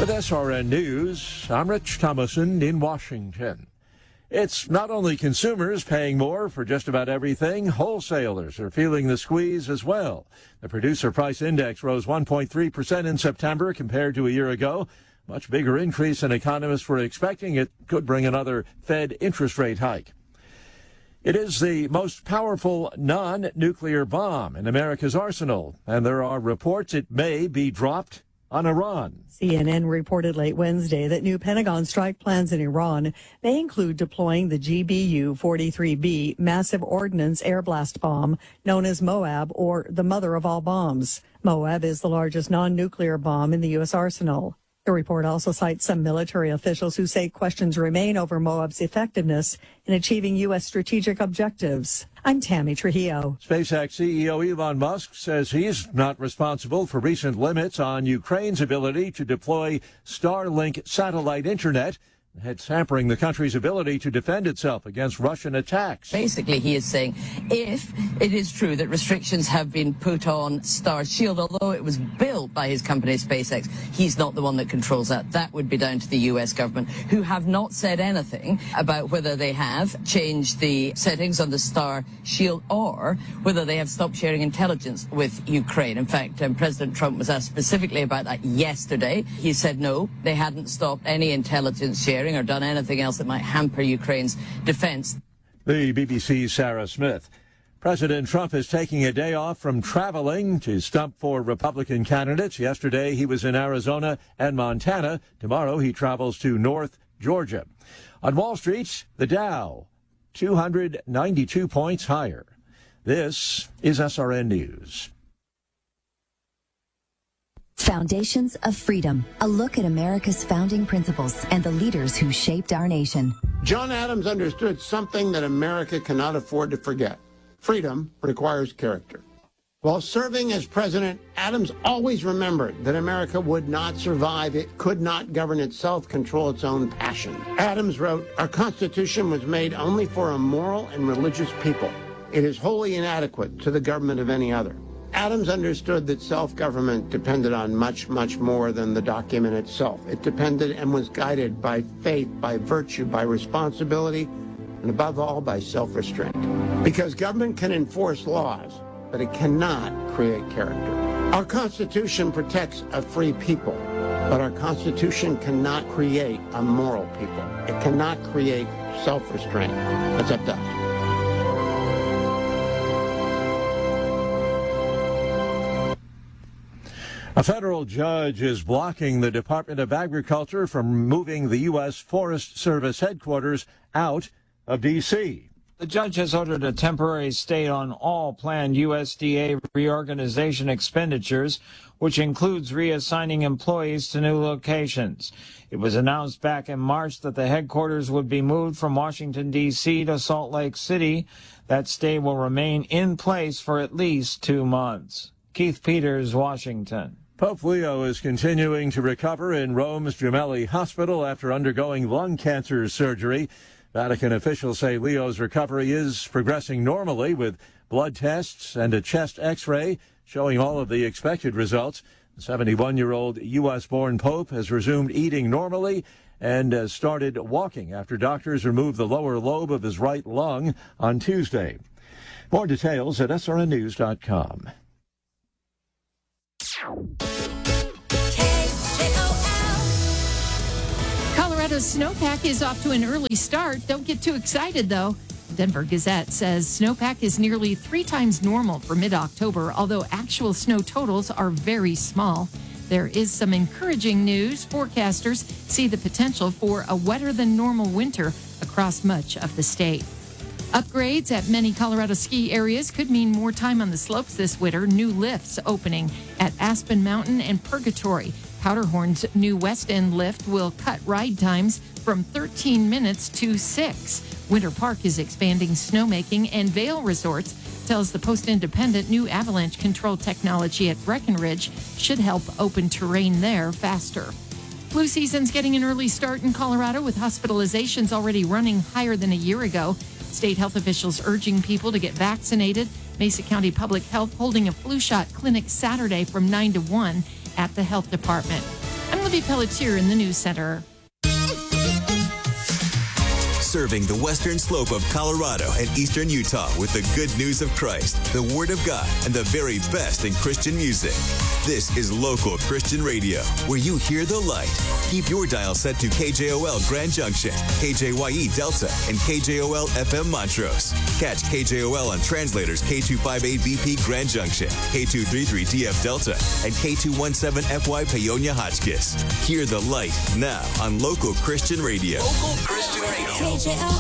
With SRN News, I'm Rich Thomason in Washington. It's not only consumers paying more for just about everything, wholesalers are feeling the squeeze as well. The Producer Price Index rose 1.3% in September compared to a year ago. Much bigger increase than economists were expecting. It could bring another Fed interest rate hike. It is the most powerful non-nuclear bomb in America's arsenal, and there are reports it may be dropped on Iran. CNN reported late Wednesday that new Pentagon strike plans in Iran may include deploying the GBU-43B massive ordnance air blast bomb known as Moab, or the mother of all bombs. Moab is the largest non-nuclear bomb in the U.S. arsenal. The report also cites some military officials who say questions remain over Moab's effectiveness in achieving U.S. strategic objectives. I'm Tammy Trujillo. SpaceX CEO Elon Musk says he's not responsible for recent limits on Ukraine's ability to deploy Starlink satellite internet. It's hampering the country's ability to defend itself against Russian attacks. Basically, he is saying if it is true that restrictions have been put on Starshield, although it was built by his company SpaceX, he's not the one that controls that. That would be down to the U.S. government, who have not said anything about whether they have changed the settings on the Starshield or whether they have stopped sharing intelligence with Ukraine. In fact, President Trump was asked specifically about that yesterday. He said no, they hadn't stopped any intelligence sharing or done anything else that might hamper Ukraine's defense. The BBC's Sarah Smith. President Trump is taking a day off from traveling to stump for Republican candidates. Yesterday, he was in Arizona and Montana. Tomorrow, he travels to North Georgia. On Wall Street, the Dow, 292 points higher. This is SRN News. Foundations of Freedom, a look at America's founding principles and the leaders who shaped our nation. John Adams understood something that America cannot afford to forget. Freedom requires character. While serving as president, Adams always remembered that America would not survive. It could not govern itself, control its own passion. Adams wrote, "Our Constitution was made only for a moral and religious people. It is wholly inadequate to the government of any other." Adams understood that self-government depended on much, much more than the document itself. It depended and was guided by faith, by virtue, by responsibility, and above all, by self-restraint. Because government can enforce laws, but it cannot create character. Our Constitution protects a free people, but our Constitution cannot create a moral people. It cannot create self-restraint. That's up to us. A federal judge is blocking the Department of Agriculture from moving the U.S. Forest Service headquarters out of D.C. The judge has ordered a temporary stay on all planned USDA reorganization expenditures, which includes reassigning employees to new locations. It was announced back in March that the headquarters would be moved from Washington, D.C. to Salt Lake City. That stay will remain in place for at least 2 months. Keith Peters, Washington. Pope Leo is continuing to recover in Rome's Gemelli Hospital after undergoing lung cancer surgery. Vatican officials say Leo's recovery is progressing normally with blood tests and a chest x-ray showing all of the expected results. The 71-year-old U.S.-born Pope has resumed eating normally and has started walking after doctors removed the lower lobe of his right lung on Tuesday. More details at srnnews.com. Colorado's snowpack is off to an early start. Don't get too excited, though. Denver Gazette says snowpack is nearly 3 times normal for mid-October, although actual snow totals are very small. There is some encouraging news. Forecasters see the potential for a wetter-than-normal winter across much of the state. Upgrades at many Colorado ski areas could mean more time on the slopes this winter. New lifts opening at Aspen Mountain and Purgatory. Powderhorn's new West End lift will cut ride times from 13 minutes to 6. Winter Park is expanding snowmaking, and Vail Resorts tells the Post-Independent new avalanche control technology at Breckenridge should help open terrain there faster. Flu season's getting an early start in Colorado, with hospitalizations already running higher than a year ago. State health officials urging people to get vaccinated. Mesa County Public Health holding a flu shot clinic Saturday from 9 to 1 at the health department. I'm I'm Libby Pelletier in the News Center. Serving the western slope of Colorado and eastern Utah with the good news of Christ, the Word of God, and the very best in Christian music. This is Local Christian Radio, where you hear the light. Keep your dial set to KJOL Grand Junction, KJYE Delta, and KJOL FM Montrose. Catch KJOL on translators K258BP Grand Junction, K233TF Delta, and K217FY Paonia Hotchkiss. Hear the light now on Local Christian Radio. Local Christian Radio.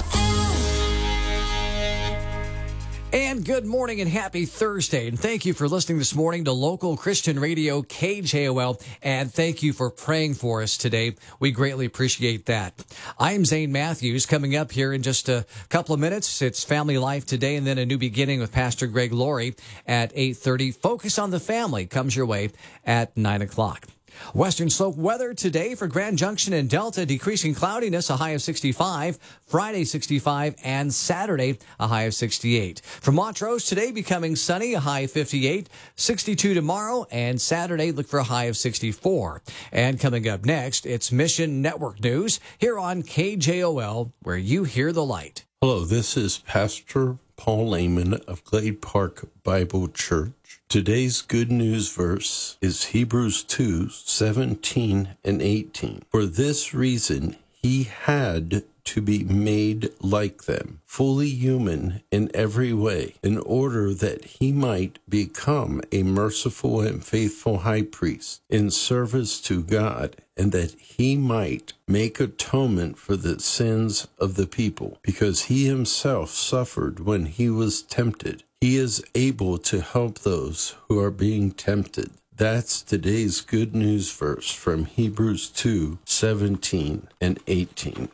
And good morning and happy Thursday. And thank you for listening this morning to Local Christian Radio, KJOL. And thank you for praying for us today. We greatly appreciate that. I'm Zane Matthews. Coming up here in just a couple of minutes, it's Family Life Today and then a new beginning with Pastor Greg Laurie at 8:30. Focus on the Family comes your way at 9 o'clock. Western slope weather today for Grand Junction and Delta, decreasing cloudiness, a high of 65, Friday 65, and Saturday a high of 68. For Montrose today, becoming sunny, a high of 58, 62 tomorrow, and Saturday look for a high of 64. And coming up next, it's Mission Network News here on KJOL, where you hear the light. Hello, this is Pastor Paul Lehman of Glade Park Bible Church. Today's good news verse is Hebrews 2:17 and 18. For this reason, he had to be made like them, fully human in every way, in order that he might become a merciful and faithful high priest in service to God, and that he might make atonement for the sins of the people, because he himself suffered when he was tempted. He is able to help those who are being tempted. That's today's good news verse from Hebrews 2:17 and 18.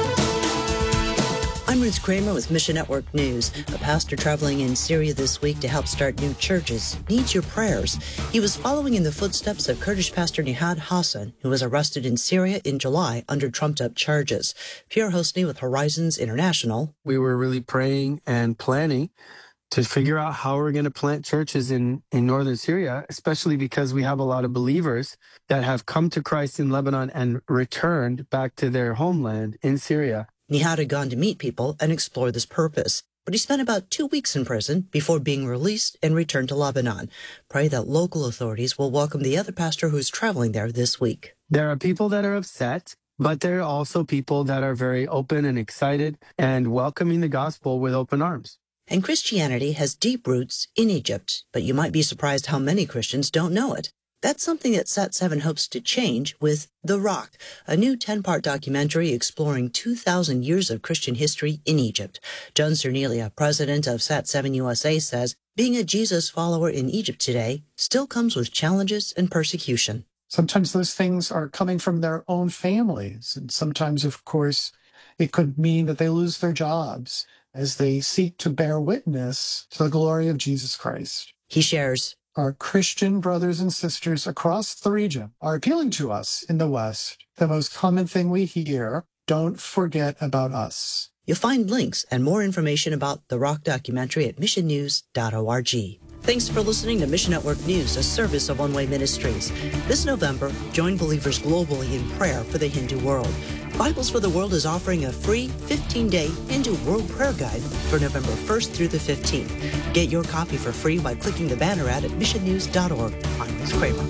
I'm Ruth Kramer with Mission Network News. A pastor traveling in Syria this week to help start new churches needs your prayers. He was following in the footsteps of Kurdish pastor Nihad Hassan, who was arrested in Syria in July under trumped-up charges. Pierre Hosny with Horizons International. We were really praying and planning to figure out how we're going to plant churches in northern Syria, especially because we have a lot of believers that have come to Christ in Lebanon and returned back to their homeland in Syria. Nihad had gone to meet people and explore this purpose, but he spent about 2 weeks in prison before being released and returned to Lebanon. Pray that local authorities will welcome the other pastor who's traveling there this week. There are people that are upset, but there are also people that are very open and excited and welcoming the gospel with open arms. And Christianity has deep roots in Egypt, but you might be surprised how many Christians don't know it. That's something that Sat7 hopes to change with The Rock, a new 10-part documentary exploring 2,000 years of Christian history in Egypt. John Cernelia, president of Sat7 USA, says being a Jesus follower in Egypt today still comes with challenges and persecution. Sometimes those things are coming from their own families, and sometimes, of course, it could mean that they lose their jobs as they seek to bear witness to the glory of Jesus Christ. He shares, our Christian brothers and sisters across the region are appealing to us in the West. The most common thing we hear, don't forget about us. You'll find links and more information about the Rock documentary at missionnews.org. Thanks for listening to Mission Network News, a service of One Way Ministries. This November, join believers globally in prayer for the Hindu world. Bibles for the World is offering a free 15-day Hindu World Prayer Guide for November 1st through the 15th. Get your copy for free by clicking the banner ad at missionnews.org. I'm Ruth Kramer.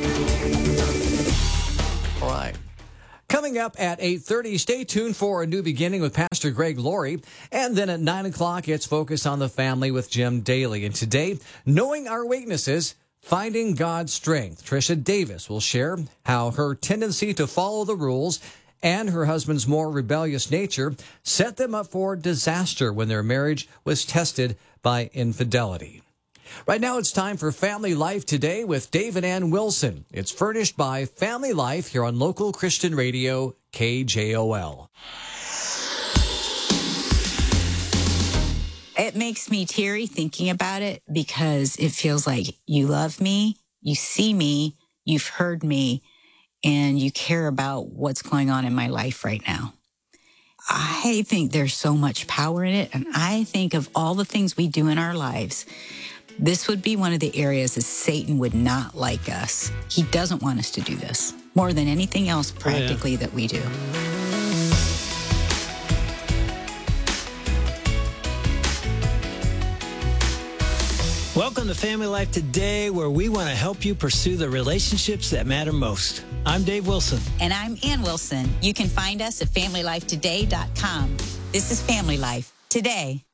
All right. Coming up at 8:30, stay tuned for a new beginning with Pastor Greg Laurie. And then at 9 o'clock, it's Focus on the Family with Jim Daly. And today, knowing our weaknesses, finding God's strength. Tricia Davis will share how her tendency to follow the rules and her husband's more rebellious nature set them up for disaster when their marriage was tested by infidelity. Right now, it's time for Family Life Today with Dave and Ann Wilson. It's furnished by Family Life here on Local Christian Radio, KJOL. It makes me teary thinking about it because it feels like you love me, you see me, you've heard me, and you care about what's going on in my life right now. I think there's so much power in it, and I think of all the things we do in our lives This would be one of the areas that Satan would not like us. He doesn't want us to do this more than anything else practically that we do. Welcome to Family Life Today, where we want to help you pursue the relationships that matter most. I'm Dave Wilson. And I'm Ann Wilson. You can find us at FamilyLifeToday.com. This is Family Life Today.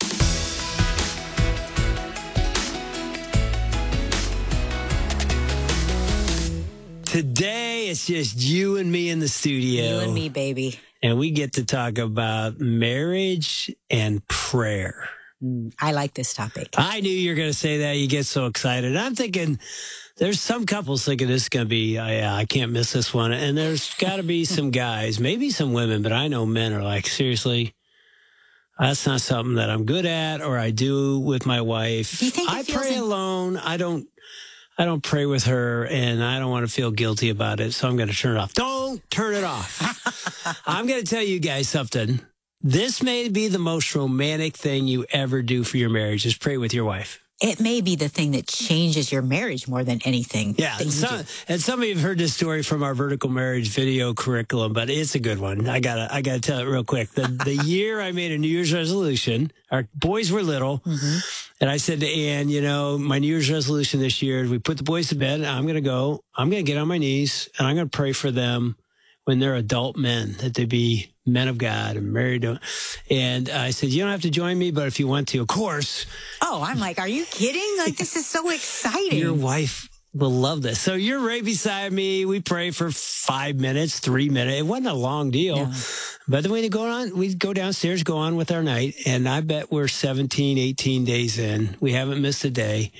Today, it's just you and me in the studio. You and me, baby. And we get to talk about marriage and prayer. I like this topic. I knew you were going to say that. You get so excited. I'm thinking there's some couples thinking this is going to be, I can't miss this one. And there's got to be some guys, maybe some women, but I know men are like, seriously, that's not something that I'm good at or I do with my wife. Do you think I pray alone. I don't pray with her, and I don't want to feel guilty about it, so I'm going to turn it off. Don't turn it off. I'm going to tell you guys something. This may be the most romantic thing you ever do for your marriage, is pray with your wife. It may be the thing that changes your marriage more than anything. Yeah, and some of you have heard this story from our vertical marriage video curriculum, but it's a good one. I gotta tell it real quick. The year I made a New Year's resolution, our boys were little, and I said to Ann, my New Year's resolution this year, we put the boys to bed, and I'm gonna get on my knees, and I'm gonna pray for them when they're adult men, that they be men of God and married to. And I said, you don't have to join me, but if you want to, of course. Oh, I'm like, are you kidding? Like, this is so exciting. Your wife will love this. So you're right beside me. We pray for 5 minutes, 3 minutes. It wasn't a long deal. No. But then we go downstairs, go on with our night. And I bet we're 17, 18 days in. We haven't missed a day.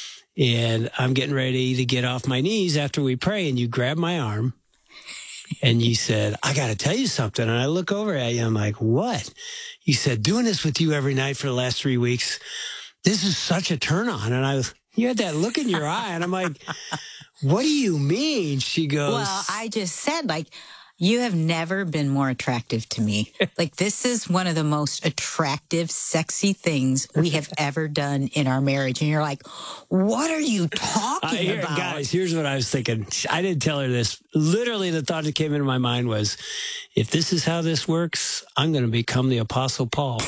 And I'm getting ready to get off my knees after we pray. And you grab my arm. And you said, I got to tell you something. And I look over at you. I'm like, what? You said, doing this with you every night for the last 3 weeks, this is such a turn on. And you had that look in your eye. And I'm like, what do you mean? She goes, well, I just said, you have never been more attractive to me. This is one of the most attractive, sexy things we have ever done in our marriage. And you're like, what are you talking about? Guys, here's what I was thinking. I didn't tell her this. Literally, the thought that came into my mind was, if this is how this works, I'm going to become the Apostle Paul.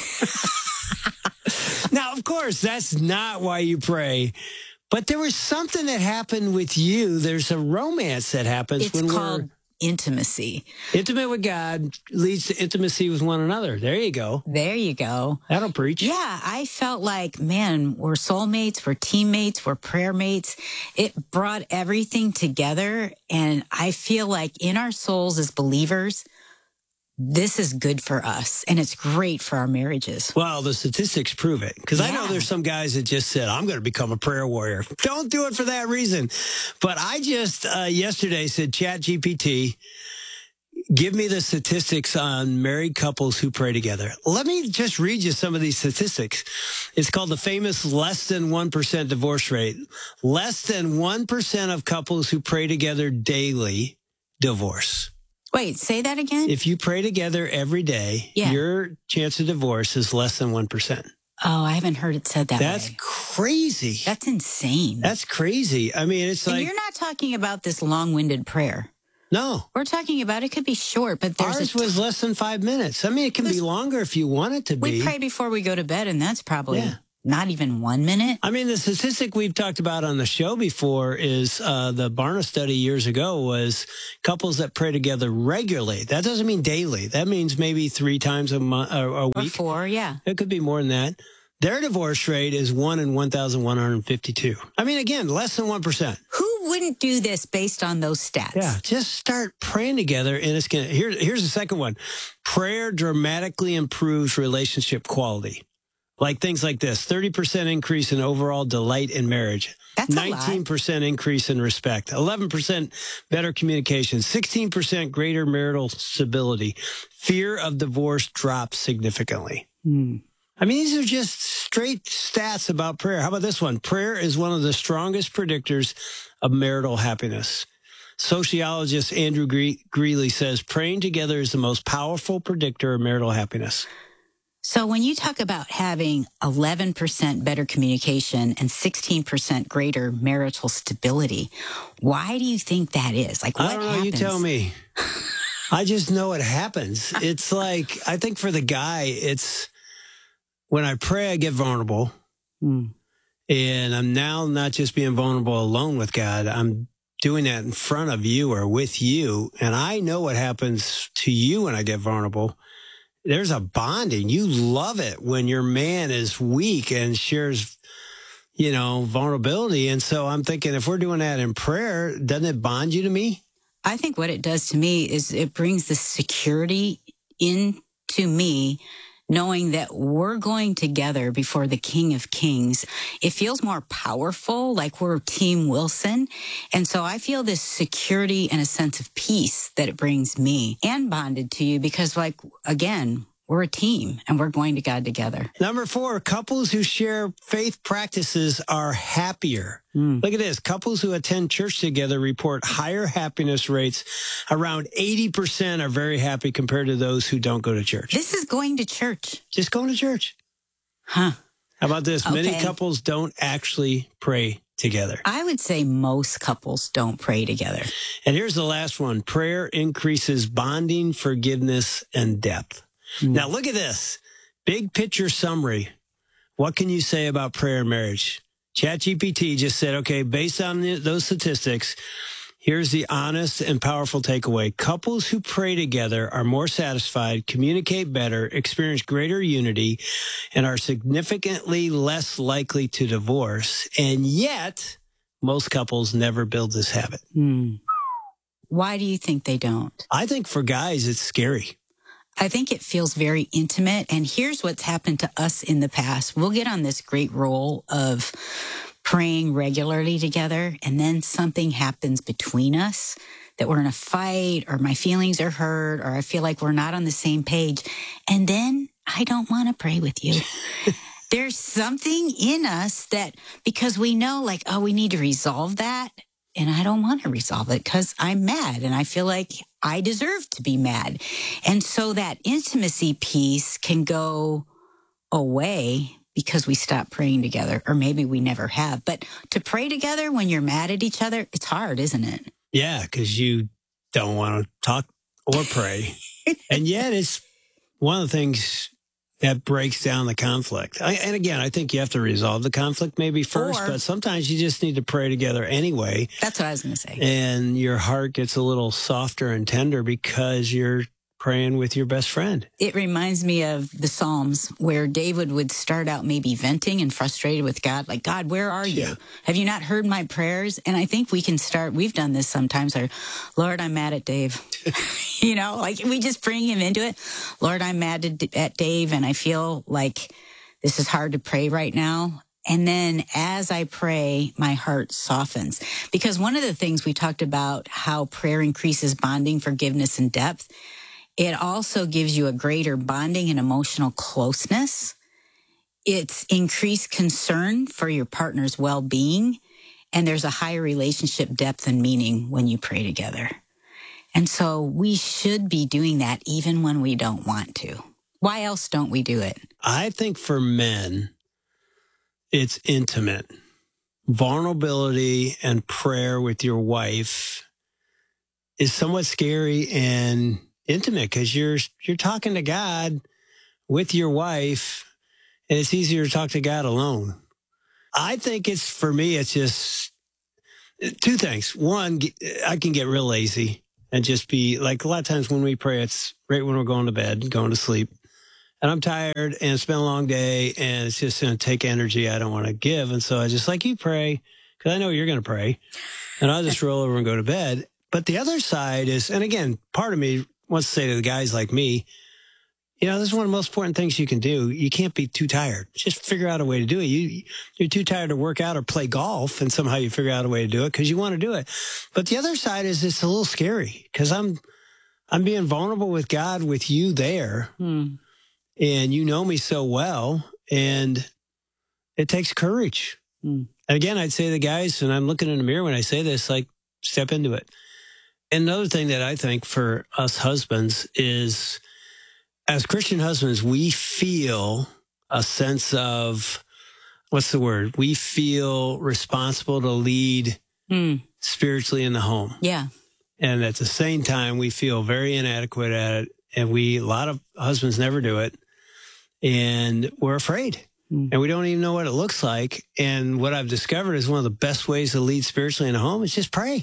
Now, of course, that's not why you pray. But there was something that happened with you. There's a romance that happens when we're intimacy. Intimate with God leads to intimacy with one another. There you go. There you go. That'll preach. Yeah, I felt like, man, we're soulmates, we're teammates, we're prayer mates. It brought everything together. And I feel like in our souls as believers, this is good for us, and it's great for our marriages. Well, the statistics prove it, because I know there's some guys that just said, I'm going to become a prayer warrior. Don't do it for that reason. But I just yesterday said, ChatGPT, give me the statistics on married couples who pray together. Let me just read you some of these statistics. It's called the famous less than 1% divorce rate. Less than 1% of couples who pray together daily divorce. Wait, say that again? If you pray together every day, your chance of divorce is less than 1%. Oh, I haven't heard it said that That's way. Crazy. That's insane. That's crazy. I mean, it's and you're not talking about this long-winded prayer. No. We're talking about it could be short, but there's ours was less than 5 minutes. I mean, it can be longer if you want it to be. We pray before we go to bed, and that's probably not even 1 minute. I mean, the statistic we've talked about on the show before is the Barna study years ago was couples that pray together regularly. That doesn't mean daily. That means maybe 3 times a month or a week. Or 4, yeah. It could be more than that. Their divorce rate is 1 in 1,152. I mean, again, less than 1%. Who wouldn't do this based on those stats? Yeah, just start praying together, and it's gonna. Here's the second one. Prayer dramatically improves relationship quality. Like things like this: 30% increase in overall delight in marriage. That's 19% increase in respect. 11% better communication. 16% greater marital stability. Fear of divorce drops significantly. I mean, these are just straight stats about prayer. How about this one? Prayer is one of the strongest predictors of marital happiness. Sociologist Andrew Greeley says praying together is the most powerful predictor of marital happiness. So when you talk about having 11% better communication and 16% greater marital stability, why do you think that is? Like, what I don't know. happens? You tell me. I just know it happens. It's like, I think for the guy, it's when I pray, I get vulnerable. And I'm now not just being vulnerable alone with God. I'm doing that in front of you or with you. And I know what happens to you when I get vulnerable. There's a bonding. You love it when your man is weak and shares, vulnerability. And so I'm thinking, if we're doing that in prayer, doesn't it bond you to me? I think what it does to me is it brings the security into me, knowing that we're going together before the King of Kings. It feels more powerful, like we're Team Wilson. And so I feel this security and a sense of peace that it brings me, and bonded to you because, again, we're a team and we're going to God together. Number 4, couples who share faith practices are happier. Look at this. Couples who attend church together report higher happiness rates. Around 80% are very happy compared to those who don't go to church. This is going to church. Just going to church. Huh. How about this? Okay. Many couples don't actually pray together. I would say most couples don't pray together. And here's the last one. Prayer increases bonding, forgiveness, and depth. Now, look at this. Big picture summary. What can you say about prayer and marriage? ChatGPT just said, okay, based on those statistics, here's the honest and powerful takeaway. Couples who pray together are more satisfied, communicate better, experience greater unity, and are significantly less likely to divorce. And yet, most couples never build this habit. Why do you think they don't? I think for guys, it's scary. I think it feels very intimate. And here's what's happened to us in the past. We'll get on this great roll of praying regularly together, and then something happens between us, that we're in a fight, or my feelings are hurt, or I feel like we're not on the same page. And then I don't want to pray with you. There's something in us that, because we know we need to resolve that. And I don't want to resolve it because I'm mad and I feel like I deserve to be mad. And so that intimacy piece can go away because we stop praying together, or maybe we never have. But to pray together when you're mad at each other, it's hard, isn't it? Yeah, because you don't want to talk or pray. And yet it's one of the things that breaks down the conflict. And again, I think you have to resolve the conflict maybe first, but sometimes you just need to pray together anyway. That's what I was going to say. And your heart gets a little softer and tender because you're praying with your best friend. It reminds me of the Psalms where David would start out maybe venting and frustrated with God, like, God, where are you? Have you not heard my prayers? And I think we can start, we've done this sometimes, or Lord, I'm mad at Dave. We just bring him into it. Lord, I'm mad at Dave and I feel like this is hard to pray right now. And then as I pray, my heart softens. Because one of the things we talked about, how prayer increases bonding, forgiveness, and depth, it also gives you a greater bonding and emotional closeness. It's increased concern for your partner's well-being, and there's a higher relationship depth and meaning when you pray together. And so we should be doing that even when we don't want to. Why else don't we do it? I think for men, it's intimate. Vulnerability and prayer with your wife is somewhat scary and intimate because you're talking to God with your wife, and it's easier to talk to God alone. I think for me, it's just two things. One, I can get real lazy and just be like, a lot of times when we pray, it's right when we're going to bed, going to sleep. And I'm tired and it's been a long day and it's just going to take energy I don't want to give. And so I just you pray because I know you're going to pray, and I'll just roll over and go to bed. But the other side is, and again, part of me wants to say to the guys like me, this is one of the most important things you can do. You can't be too tired. Just figure out a way to do it. You're too tired to work out or play golf, and somehow you figure out a way to do it because you want to do it. But the other side is it's a little scary because I'm being vulnerable with God, with you there, and you know me so well, and it takes courage. And again, I'd say to the guys, and I'm looking in the mirror when I say this, step into it. And another thing that I think for us husbands is as Christian husbands, we feel a sense of, what's the word? We feel responsible to lead spiritually in the home. Yeah. And at the same time, we feel very inadequate at it. And a lot of husbands never do it. And we're afraid. And we don't even know what it looks like. And what I've discovered is one of the best ways to lead spiritually in a home is just pray.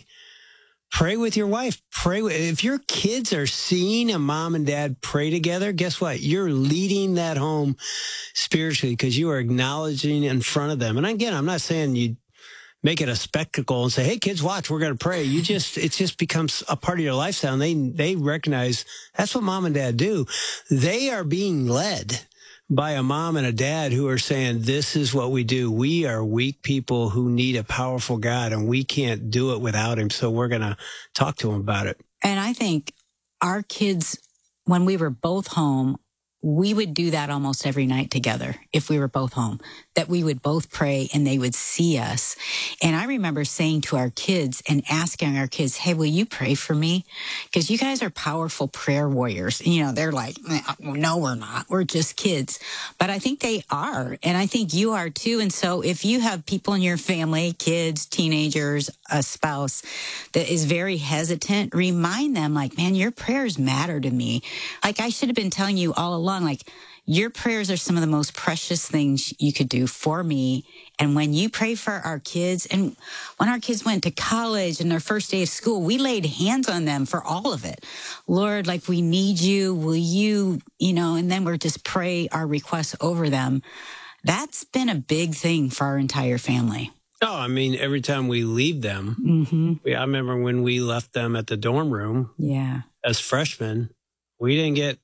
Pray with your wife. If your kids are seeing a mom and dad pray together, guess what? You're leading that home spiritually because you are acknowledging in front of them. And again, I'm not saying you make it a spectacle and say, hey, kids, watch, we're going to pray. It just becomes a part of your lifestyle. And they recognize that's what mom and dad do. They are being led by a mom and a dad who are saying, this is what we do. We are weak people who need a powerful God, and we can't do it without him. So we're going to talk to him about it. And I think our kids, when we were both home, we would do that almost every night together if we were both home, that we would both pray and they would see us. And I remember saying to our kids and asking our kids, hey, will you pray for me? Because you guys are powerful prayer warriors. You know, they're like, no, we're not. We're just kids. But I think they are. And I think you are too. And so if you have people in your family, kids, teenagers, a spouse that is very hesitant, remind them like, man, your prayers matter to me. Like I should have been telling you all along, like your prayers are some of the most precious things you could do for me. And when you pray for our kids, and when our kids went to college and their first day of school, we laid hands on them for all of it. Lord, like we need you. Will you, and then we're just pray our requests over them. That's been a big thing for our entire family. Oh, I mean, every time we leave them, I remember when we left them at the dorm room as freshmen, we didn't get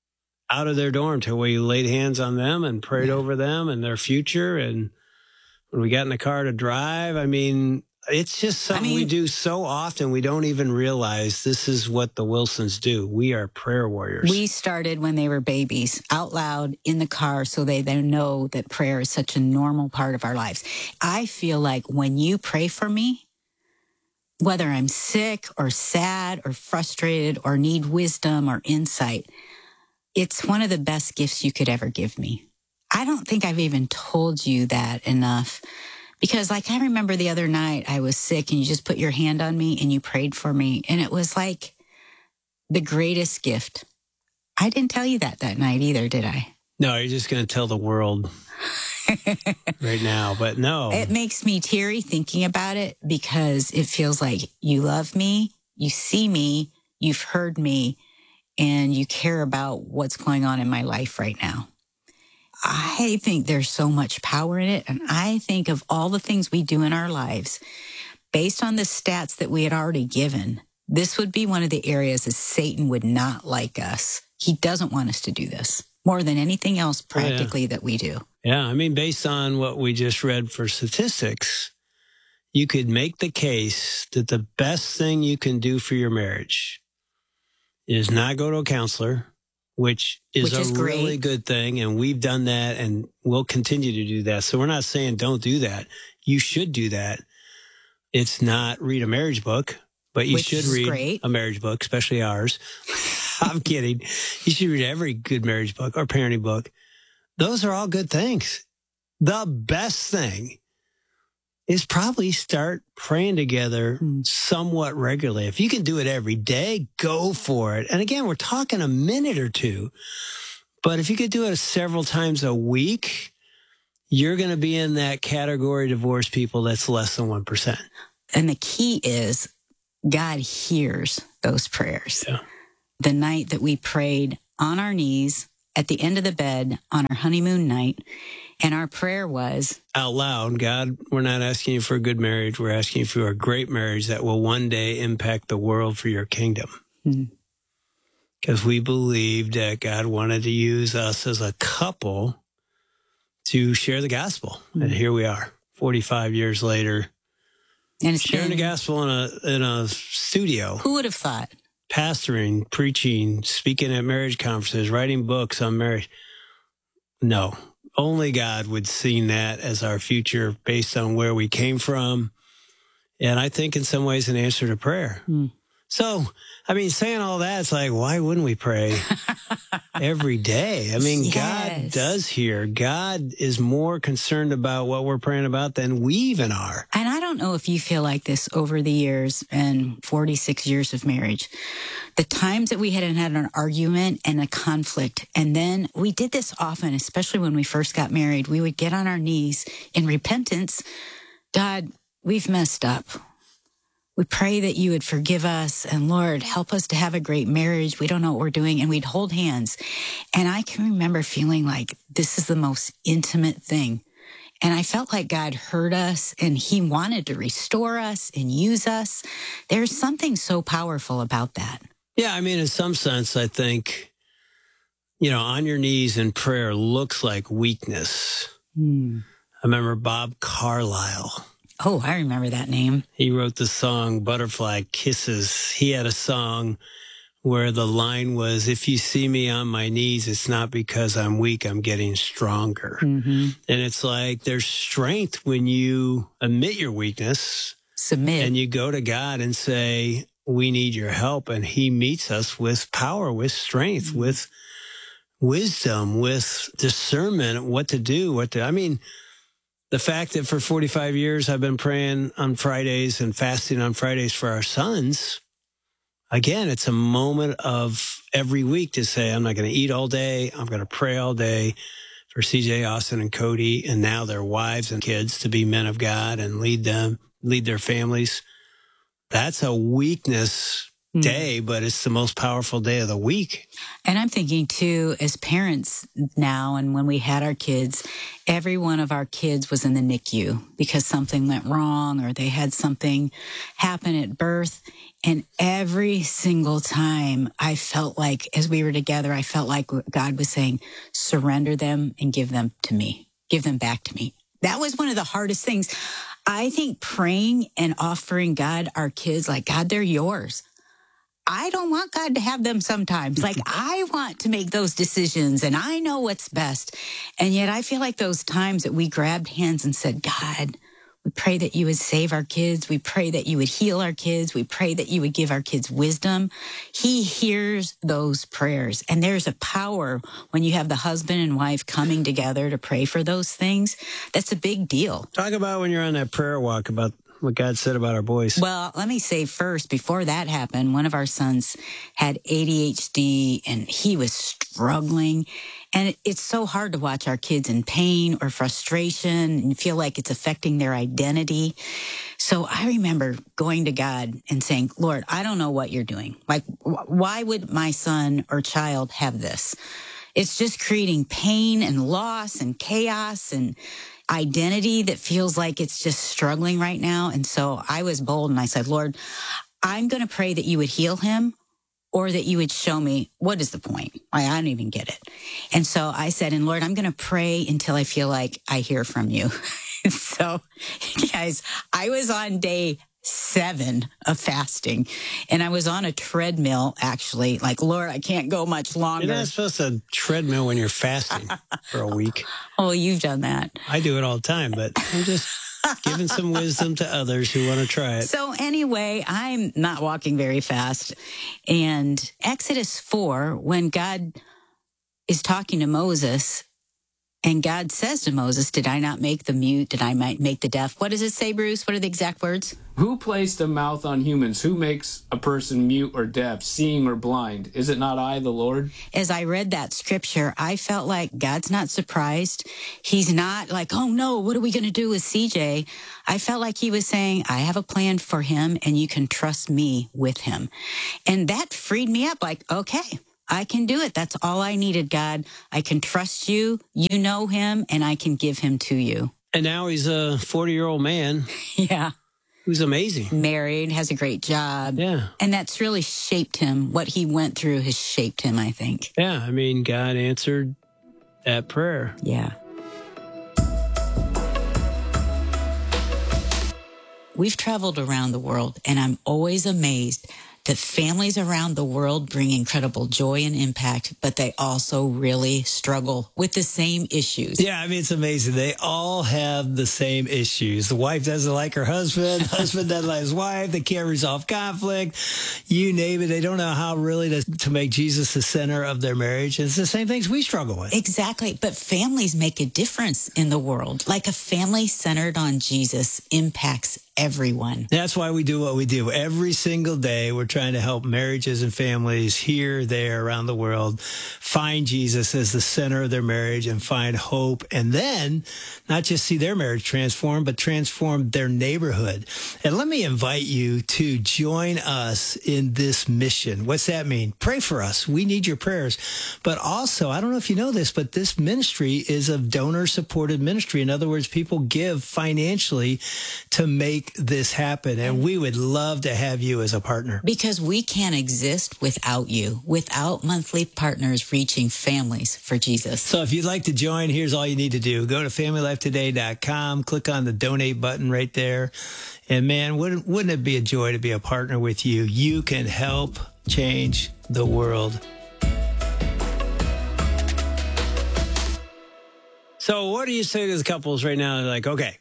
out of their dorm till we laid hands on them and prayed over them and their future. And when we got in the car to drive, I mean, it's just something we do so often we don't even realize this is what the Wilsons do. We are prayer warriors. We started when they were babies, out loud in the car, so they know that prayer is such a normal part of our lives. I feel like when you pray for me, whether I'm sick or sad or frustrated or need wisdom or insight, it's one of the best gifts you could ever give me. I don't think I've even told you that enough. Because like I remember the other night I was sick and you just put your hand on me and you prayed for me. And it was like the greatest gift. I didn't tell you that night either, did I? No, you're just going to tell the world right now. But no. It makes me teary thinking about it because it feels like you love me, you see me, you've heard me, and you care about what's going on in my life right now. I think there's so much power in it. And I think of all the things we do in our lives, based on the stats that we had already given, this would be one of the areas that Satan would not like us. He doesn't want us to do this more than anything else practically that we do. Yeah, I mean, based on what we just read for statistics, you could make the case that the best thing you can do for your marriage is not go to a counselor, which is a really good thing. And we've done that and we'll continue to do that. So we're not saying don't do that. You should do that. It's not read a marriage book, but you should read a marriage book, especially ours. I'm kidding. You should read every good marriage book or parenting book. Those are all good things. The best thing is probably start praying together somewhat regularly. If you can do it every day, go for it. And again, we're talking a minute or two. But if you could do it several times a week, you're going to be in that category of divorced people that's less than 1%. And the key is God hears those prayers. Yeah. The night that we prayed on our knees at the end of the bed on our honeymoon night, and our prayer was out loud, God, we're not asking you for a good marriage. We're asking you for a great marriage that will one day impact the world for your kingdom. Because we believed that God wanted to use us as a couple to share the gospel. And here we are, 45 years later, and it's sharing the gospel in a studio. Who would have thought? Pastoring, preaching, speaking at marriage conferences, writing books on marriage. No. Only God would see that as our future based on where we came from. And I think in some ways an answer to prayer. So, I mean, saying all that, it's like, why wouldn't we pray every day? I mean, Yes. God does hear. God is more concerned about what we're praying about than we even are. And I don't know if you feel like this over the years and 46 years of marriage. The times that we had an argument and a conflict, and then we did this often, especially when we first got married, we would get on our knees in repentance. God, we've messed up. We pray that you would forgive us, and Lord, help us to have a great marriage. We don't know what we're doing. And we'd hold hands. And I can remember feeling like this is the most intimate thing. And I felt like God heard us and he wanted to restore us and use us. There's something so powerful about that. Yeah, I mean, in some sense, I think, on your knees in prayer looks like weakness. I remember Bob Carlyle. Oh, I remember that name. He wrote the song Butterfly Kisses. He had a song where the line was, if you see me on my knees, it's not because I'm weak, I'm getting stronger. Mm-hmm. And it's like there's strength when you admit your weakness. Submit. And you go to God and say, we need your help. And he meets us with power, with strength, with wisdom, with discernment, what to do, I mean, the fact that for 45 years I've been praying on Fridays and fasting on Fridays for our sons, again, it's a moment of every week to say, I'm not going to eat all day. I'm going to pray all day for CJ, Austin, and Cody, and now their wives and kids to be men of God and lead their families. That's a weakness day, but it's the most powerful day of the week. And I'm thinking too, as parents now, and when we had our kids, every one of our kids was in the NICU because something went wrong or they had something happen at birth. And every single time I felt like, as we were together, I felt like God was saying, surrender them and give them to me. Give them back to me. That was one of the hardest things. I think praying and offering God our kids, like, God, they're yours. I don't want God to have them sometimes. Like, I want to make those decisions and I know what's best. And yet I feel like those times that we grabbed hands and said, God, we pray that you would save our kids. We pray that you would heal our kids. We pray that you would give our kids wisdom. He hears those prayers. And there's a power when you have the husband and wife coming together to pray for those things. That's a big deal. Talk about when you're on that prayer walk about what God said about our boys. Well, let me say first, before that happened, one of our sons had ADHD and he was struggling. And it's so hard to watch our kids in pain or frustration and feel like it's affecting their identity. So I remember going to God and saying, Lord, I don't know what you're doing. Like, why would my son or child have this? It's just creating pain and loss and chaos and identity that feels like it's just struggling right now. And so I was bold and I said, Lord, I'm going to pray that you would heal him or that you would show me what is the point. I don't even get it. And so I said, and Lord, I'm going to pray until I feel like I hear from you. So guys, I was on day 7 of fasting and I was on a treadmill actually, like, Lord, I can't go much longer. You're not supposed to treadmill when you're fasting for a week. Oh, you've done that. I do it all the time, but I'm just giving some wisdom to others who want to try it. So anyway, I'm not walking very fast. And Exodus 4, when God is talking to Moses, and God says to Moses, did I not make the mute? Did I make the deaf? What does it say, Bruce? What are the exact words? Who placed a mouth on humans? Who makes a person mute or deaf, seeing or blind? Is it not I, the Lord? As I read that scripture, I felt like God's not surprised. He's not like, oh no, what are we going to do with CJ? I felt like he was saying, I have a plan for him and you can trust me with him. And that freed me up, like, okay, I can do it. That's all I needed, God. I can trust you. You know him and I can give him to you. And now he's a 40-year-old man. Yeah. Who's amazing. Married, has a great job. Yeah. And that's really shaped him. What he went through has shaped him, I think. Yeah. I mean, God answered that prayer. Yeah. We've traveled around the world and I'm always amazed that families around the world bring incredible joy and impact, but they also really struggle with the same issues. Yeah, I mean, it's amazing. They all have the same issues. The wife doesn't like her husband. Husband doesn't like his wife. They can't resolve conflict. You name it. They don't know how really to make Jesus the center of their marriage. It's the same things we struggle with. Exactly. But families make a difference in the world. Like a family centered on Jesus impacts everyone. That's why we do what we do. Every single day, we're trying to help marriages and families here, there, around the world find Jesus as the center of their marriage and find hope. And then not just see their marriage transform, but transform their neighborhood. And let me invite you to join us in this mission. What's that mean? Pray for us. We need your prayers. But also, I don't know if you know this, but this ministry is a donor-supported ministry. In other words, people give financially to make this happen, and we would love to have you as a partner. Because we can't exist without you, without monthly partners reaching families for Jesus. So if you'd like to join, here's all you need to do. Go to FamilyLifeToday.com, click on the donate button right there. And man, wouldn't it be a joy to be a partner with you? You can help change the world. So what do you say to the couples right now? They're like, okay,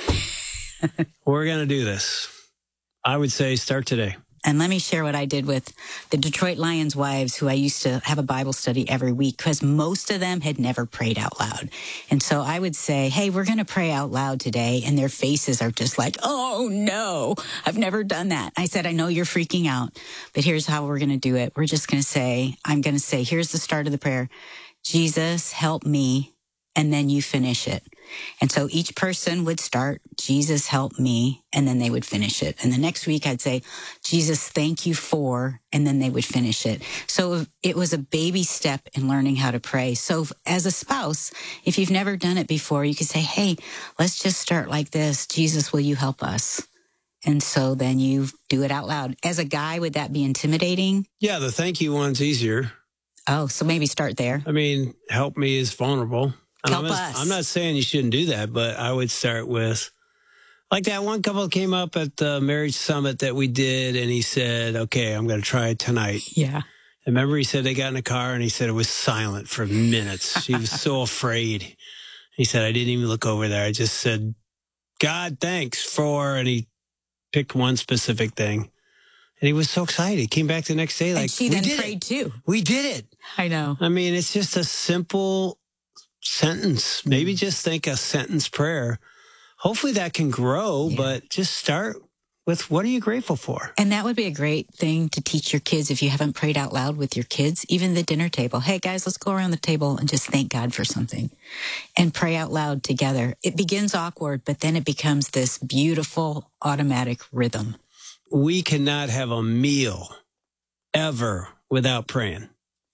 we're going to do this. I would say start today. And let me share what I did with the Detroit Lions wives, who I used to have a Bible study every week, because most of them had never prayed out loud. And so I would say, hey, we're going to pray out loud today. And their faces are just like, oh, no, I've never done that. I said, I know you're freaking out, but here's how we're going to do it. We're just going to say, I'm going to say, here's the start of the prayer. Jesus, help me. And then you finish it. And so each person would start, Jesus, help me, and then they would finish it. And the next week I'd say, Jesus, thank you for, and then they would finish it. So it was a baby step in learning how to pray. So as a spouse, if you've never done it before, you could say, hey, let's just start like this. Jesus, will you help us? And so then you do it out loud. As a guy, would that be intimidating? Yeah, the thank you one's easier. Oh, so maybe start there. I mean, help me is vulnerable. Help us. I'm not saying you shouldn't do that, but I would start with, like that one couple came up at the marriage summit that we did, and he said, okay, I'm going to try it tonight. Yeah. And remember, he said they got in a car, and he said it was silent for minutes. She was so afraid. He said, I didn't even look over there. I just said, God, thanks for, and he picked one specific thing. And he was so excited. He came back the next day like, and she then prayed too. We did it. I know. I mean, it's just a simple sentence. Maybe just think a sentence prayer. Hopefully that can grow, but just start with what are you grateful for? And that would be a great thing to teach your kids if you haven't prayed out loud with your kids, even the dinner table. Hey guys, let's go around the table and just thank God for something and pray out loud together. It begins awkward, but then it becomes this beautiful automatic rhythm. We cannot have a meal ever without praying.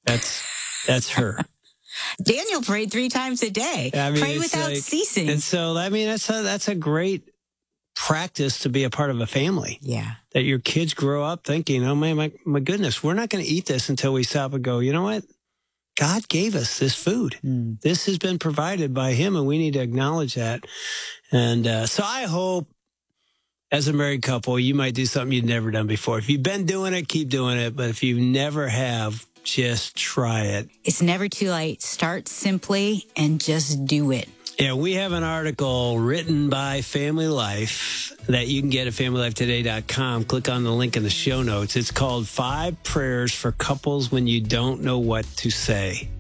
That's her. Daniel prayed 3 times a day. I mean, pray without ceasing. And so, I mean, that's a great practice to be a part of a family. Yeah. That your kids grow up thinking, oh, man, my goodness, we're not going to eat this until we stop and go, you know what? God gave us this food. This has been provided by him, and we need to acknowledge that. And so I hope as a married couple, you might do something you've never done before. If you've been doing it, keep doing it. But if you never have, just try it. It's never too late. Start simply and just do it. Yeah, we have an article written by Family Life that you can get at FamilyLifeToday.com. Click on the link in the show notes. It's called 5 Prayers for Couples When You Don't Know What to Say.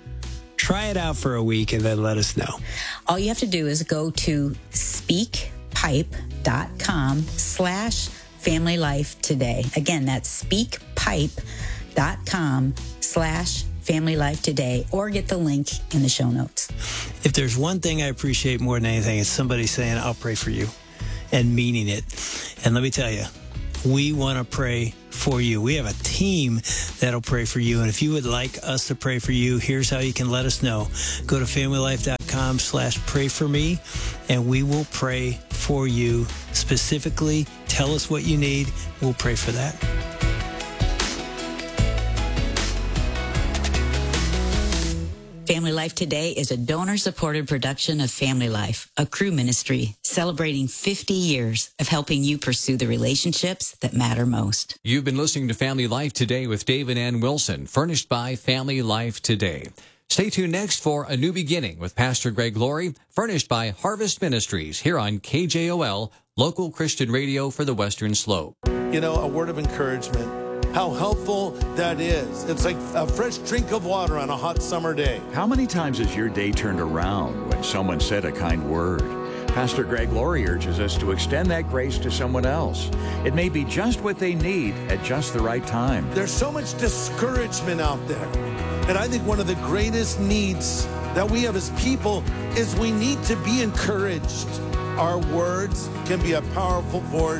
Try it out for a week and then let us know. All you have to do is go to speakpipe.com/FamilyLifeToday. Again, that's speakpipe.com/FamilyLifeToday, or get the link in the show notes. If there's one thing I appreciate more than anything, it's somebody saying, I'll pray for you, and meaning it. And let me tell you, we want to pray for you. We have a team that'll pray for you. And if you would like us to pray for you, here's how you can let us know. Go to FamilyLife.com/pray-for-me, and we will pray for you specifically. Tell us what you need. We'll pray for that. Family Life Today is a donor-supported production of Family Life, a Cru ministry celebrating 50 years of helping you pursue the relationships that matter most. You've been listening to Family Life Today with Dave and Ann Wilson, furnished by Family Life Today. Stay tuned next for A New Beginning with Pastor Greg Laurie, furnished by Harvest Ministries here on KJOL, local Christian radio for the Western Slope. You know, a word of encouragement. How helpful that is. It's like a fresh drink of water on a hot summer day. How many times has your day turned around when someone said a kind word? Pastor Greg Laurie urges us to extend that grace to someone else. It may be just what they need at just the right time. There's so much discouragement out there. And I think one of the greatest needs that we have as people is we need to be encouraged. Our words can be a powerful force